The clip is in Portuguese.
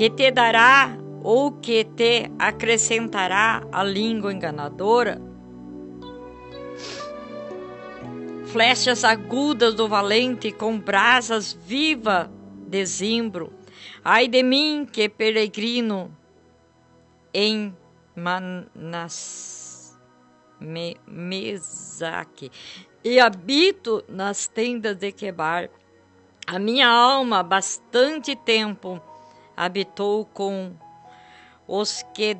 que te dará ou que te acrescentará a língua enganadora? Flechas agudas do valente com brasas vivas de zimbro. Ai de mim que peregrino em Mesaque e habito nas tendas de Quebar. A minha alma bastante tempo habitou com os que